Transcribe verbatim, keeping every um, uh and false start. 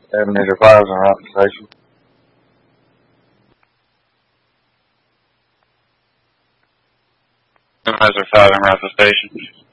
Avenue five is around the station. Supervisor five, I'm at the station.